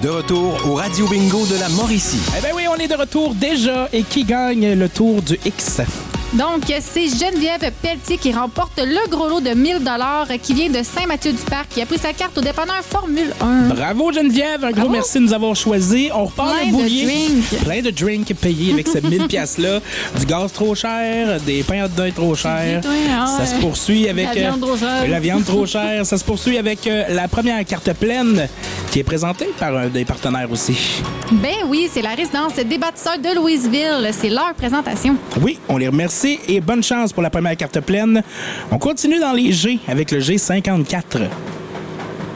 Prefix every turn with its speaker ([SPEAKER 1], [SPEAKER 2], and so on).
[SPEAKER 1] De retour au Radio Bingo de la Mauricie.
[SPEAKER 2] Eh bien oui, on est de retour déjà. Et qui gagne le tour du X?
[SPEAKER 3] Donc, c'est Geneviève Pelletier qui remporte le gros lot de 1 000 qui vient de Saint-Mathieu-du-Parc, qui a pris sa carte au dépanneur Formule 1.
[SPEAKER 2] Bravo Geneviève, un gros merci de nous avoir choisis. On repart
[SPEAKER 3] Plein
[SPEAKER 2] le boulier.
[SPEAKER 3] de drinks.
[SPEAKER 2] Plein de drinks payés avec ces 1000 piastres-là. Du gaz trop cher, des pains hot dog trop chers. Ça se poursuit avec
[SPEAKER 3] La viande trop chère.
[SPEAKER 2] la viande trop chère. Ça se poursuit avec la première carte pleine qui est présentée par un des partenaires aussi.
[SPEAKER 3] Ben oui, c'est la résidence des bâtisseurs de Louisville. C'est leur présentation.
[SPEAKER 2] Oui, on les remercie et bonne chance pour la première carte pleine. On continue dans les G avec le G54.